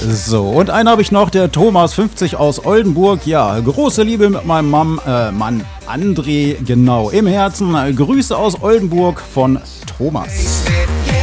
So, und einen habe ich noch, der Thomas 50 aus Oldenburg. Ja, große Liebe mit meinem Mann André, genau, im Herzen. Grüße aus Oldenburg von Thomas.